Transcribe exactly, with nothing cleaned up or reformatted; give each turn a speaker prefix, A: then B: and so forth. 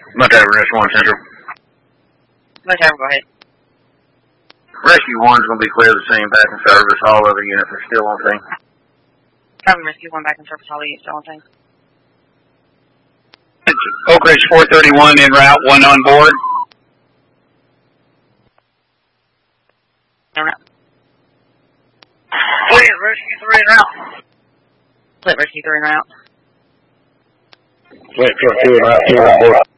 A: Montgomery, Rescue one Central.
B: Montgomery, go ahead.
A: Rescue one's going to be clear of the scene, back in service. All other units are still on scene.
B: Copy, Rescue one back in service. All units still on scene.
C: Oak Ridge four thirty-one en route, one on board.
B: En route.
A: Clear, Rescue three en route.
B: Split Rescue three en route.
A: Split, two en route, two on board.